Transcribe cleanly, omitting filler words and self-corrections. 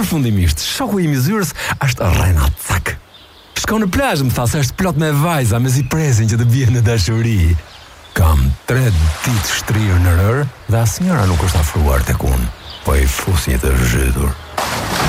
përfundimisht, shoku i mizyrës është Renat Cak. Shko në plazh, më tha se është plot me vajza me zipresin që të bie në dashuri. Kam 3 ditë shtrirë në rër dhe asnjëra nuk është afruar tek unë, po i fus një të zhytur.